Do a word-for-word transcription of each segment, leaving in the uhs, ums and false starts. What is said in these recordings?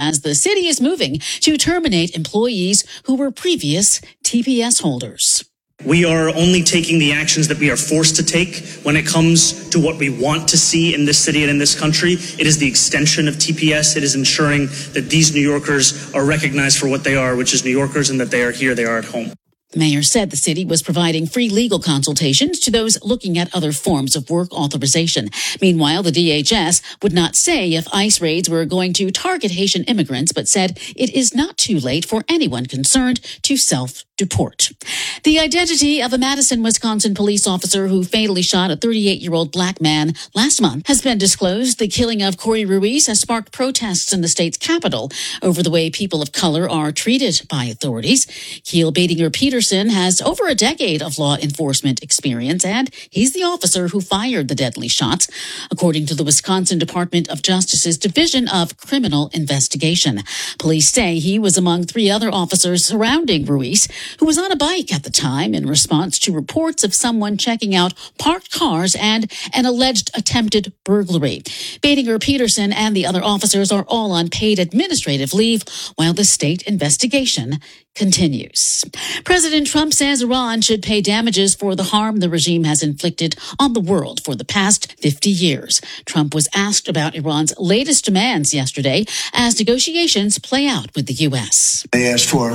as the city is moving to terminate employees who were previous T P S holders. We are only taking the actions that we are forced to take when it comes to what we want to see in this city and in this country. It is the extension of T P S. It is ensuring that these New Yorkers are recognized for what they are, which is New Yorkers, and that they are here, they are at home. The mayor said the city was providing free legal consultations to those looking at other forms of work authorization. Meanwhile, the D H S would not say if ICE raids were going to target Haitian immigrants, but said it is not too late for anyone concerned to self-deport. The identity of a Madison, Wisconsin police officer who fatally shot a thirty-eight-year-old black man last month has been disclosed. The killing of Corey Ruiz has sparked protests in the state's capital over the way people of color are treated by authorities. Keel Badinger Peterson has over a decade of law enforcement experience, and he's the officer who fired the deadly shots, according to the Wisconsin Department of Justice's Division of Criminal Investigation. Police say he was among three other officers surrounding Ruiz, who was on a bike at the time in response to reports of someone checking out parked cars and an alleged attempted burglary. Badinger Peterson and the other officers are all on paid administrative leave while the state investigation continues. President Trump says Iran should pay damages for the harm the regime has inflicted on the world for the past fifty years. Trump was asked about Iran's latest demands yesterday as negotiations play out with the U S. They asked for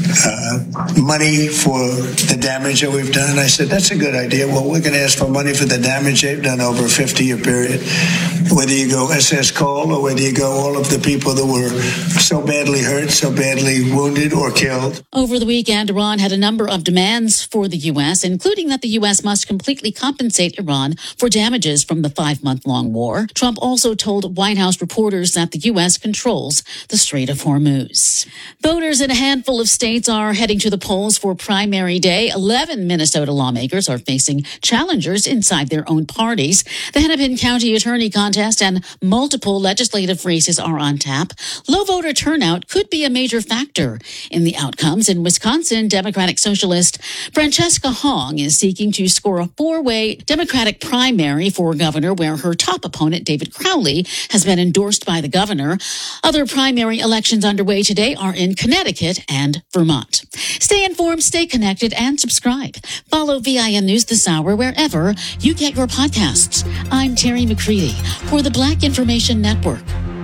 uh, money for the damage that we've done. I said, that's a good idea. Well, we're going to ask for money for the damage they've done over a fifty-year period. Whether you go S S Cole or whether you go all of the people that were so badly hurt, so badly wounded or killed. Over the weekend, Iran had a number of demands for the U S, including that the U S must completely compensate Iran for damages from the five-month-long war. Trump also told White House reporters that the U S controls the Strait of Hormuz. Voters in a handful of states are heading to the polls for primary day. Eleven Minnesota lawmakers are facing challengers inside their own parties. The Hennepin County Attorney contest and multiple legislative races are on tap. Low voter turnout could be a major factor in the outcome. In Wisconsin, Democratic Socialist Francesca Hong is seeking to score a four-way Democratic primary for governor where her top opponent, David Crowley, has been endorsed by the governor. Other primary elections underway today are in Connecticut and Vermont. Stay informed, stay connected, and subscribe. Follow V I N News this hour wherever you get your podcasts. I'm Terry McCready for the Black Information Network.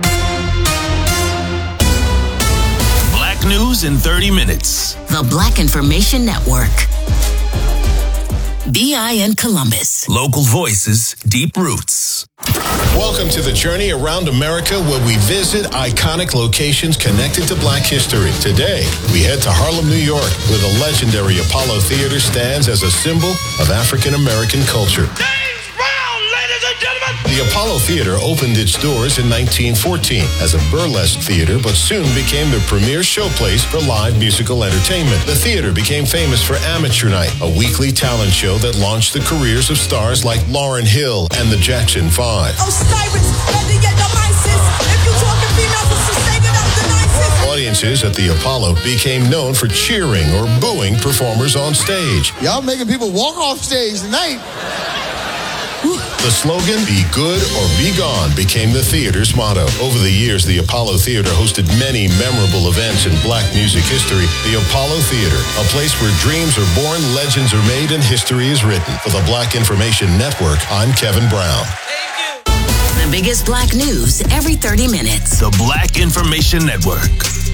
News in thirty minutes. The Black Information Network. B I N Columbus. Local voices, deep roots. Welcome to the journey around America where we visit iconic locations connected to Black history. Today, we head to Harlem, New York, where the legendary Apollo Theater stands as a symbol of African American culture. The Apollo Theater opened its doors in nineteen fourteen as a burlesque theater, but soon became the premier showplace for live musical entertainment. The theater became famous for Amateur Night, a weekly talent show that launched the careers of stars like Lauryn Hill and the Jackson Five. Audiences at the Apollo became known for cheering or booing performers on stage. Y'all making people walk off stage tonight. The slogan, "Be good or be gone," became the theater's motto. Over the years, the Apollo Theater hosted many memorable events in Black music history. The Apollo Theater, a place where dreams are born, legends are made, and history is written. For the Black Information Network, I'm Kevin Brown. The biggest Black news every thirty minutes. The Black Information Network.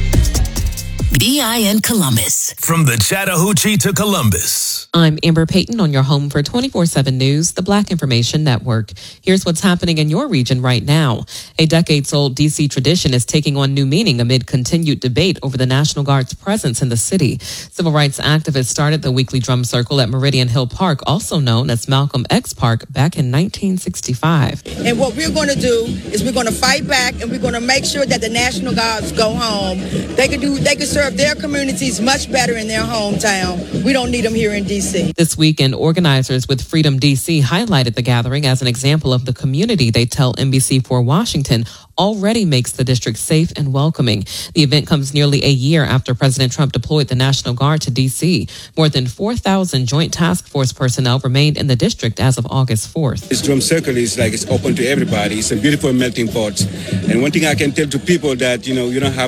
B I N Columbus. From the Chattahoochee to Columbus. I'm Amber Payton on your home for twenty-four seven News, the Black Information Network. Here's what's happening in your region right now. A decades-old D C tradition is taking on new meaning amid continued debate over the National Guard's presence in the city. Civil rights activists started the weekly drum circle at Meridian Hill Park, also known as Malcolm X Park, back in nineteen sixty-five. And what we're going to do is we're going to fight back, and we're going to make sure that the National Guards go home. They can do, they can serve their communities much better in their hometown. We don't need them here in D C. This weekend, organizers with Freedom D C highlighted the gathering as an example of the community they tell N B C four Washington already makes the district safe and welcoming. The event comes nearly a year after President Trump deployed the National Guard to D C. More than four thousand Joint Task Force personnel remained in the district as of August fourth. This drum circle is like it's open to everybody. It's a beautiful melting pot. And one thing I can tell to people that, you know, you don't have